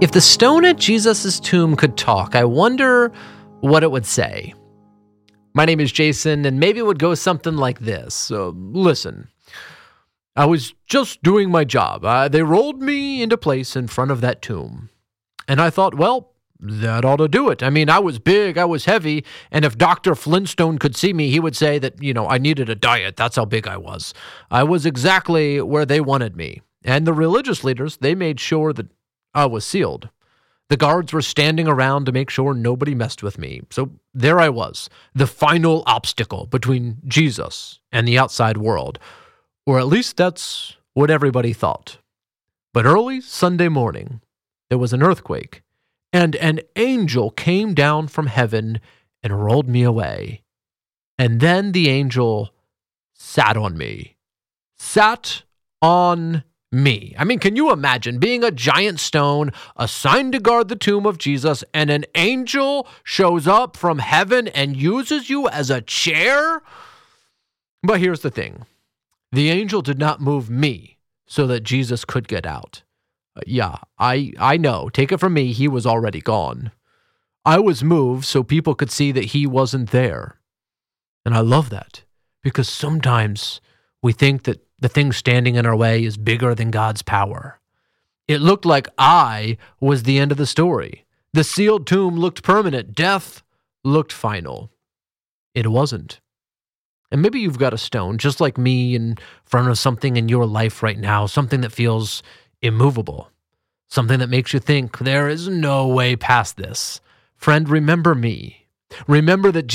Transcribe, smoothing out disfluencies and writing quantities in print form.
If the stone at Jesus' tomb could talk, I wonder what it would say. My name is Jason, and maybe it would go something like this. Listen, I was just doing my job. They rolled me into place in front of that tomb. And I thought, well, that ought to do it. I mean, I was big, I was heavy, and if Dr. Flintstone could see me, he would say that, I needed a diet. That's how big I was. I was exactly where they wanted me. And the religious leaders, they made sure that I was sealed. The guards were standing around to make sure nobody messed with me. So there I was, the final obstacle between Jesus and the outside world. Or at least that's what everybody thought. But early Sunday morning, there was an earthquake, and an angel came down from heaven and rolled me away. And then the angel sat on me. Sat on me. I mean, can you imagine being a giant stone assigned to guard the tomb of Jesus, and an angel shows up from heaven and uses you as a chair? But here's the thing. The angel did not move me so that Jesus could get out. I know. Take it from me, he was already gone. I was moved so people could see that he wasn't there. And I love that, because sometimes we think that the thing standing in our way is bigger than God's power. It looked like I was the end of the story. The sealed tomb looked permanent. Death looked final. It wasn't. And maybe you've got a stone, just like me, in front of something in your life right now, something that feels immovable, something that makes you think there is no way past this. Friend, remember me. Remember that